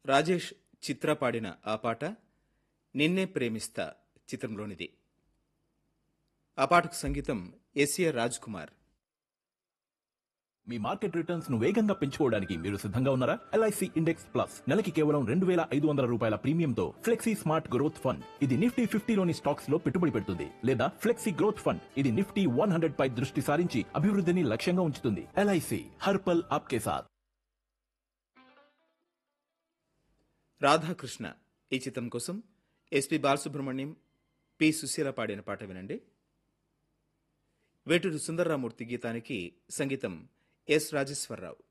రాజేష్ చిత్ర పాడిన ఆ పాట నిన్నే ప్రేమిస్తా చిత్రంలోనిది. ఆ పాటకు సంగీతం ఎస్ఏ రాజ్ కుమార్. మీ మార్కెట్ రిటర్న్స్ ను వేగంగా పెంచుకోవడానికి మీరు సిద్ధంగా ఉన్నారా? ఎల్ఐసి ఇండెక్స్ ప్లస్ నెలకి కేవలం 2,500 రూపాయల ప్రీమియంతో ఫ్లెక్సీ స్మార్ట్ గ్రోత్ ఫండ్. ఇది నిఫ్టీ 50లోని స్టాక్స్ లో పెట్టుబడి పెడుతుంది. లేదా ఫ్లెక్సీ గ్రోత్ ఫండ్, ఇది నిఫ్టీ 100 పై దృష్టి సారించి అభివృద్ధిని లక్ష్యంగా ఉంచుతుంది. ఎల్ఐసి హర్పల్ ఆప్కే సాథ్. రాధాకృష్ణ ఈ చిత్రం కోసం ఎస్పి బాలసుబ్రహ్మణ్యం, పి సుశీల పాడిన పాట వినండి. వేటూరి సుందర్రామూర్తి గీతానికి సంగీతం ఎస్ రాజేశ్వరరావు.